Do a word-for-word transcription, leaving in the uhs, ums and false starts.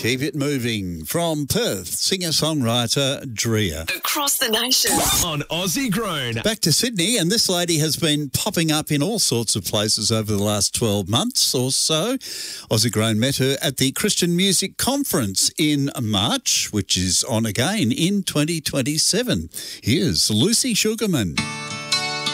Keep it moving. From Perth, singer-songwriter Drea. Across the nation. On Aussie Grown. Back to Sydney, and this lady has been popping up in all sorts of places over the last twelve months or so. Aussie Grown met her at the Christian Music Conference in March, which is on again in twenty twenty-seven. Here's Lucy Sugarman.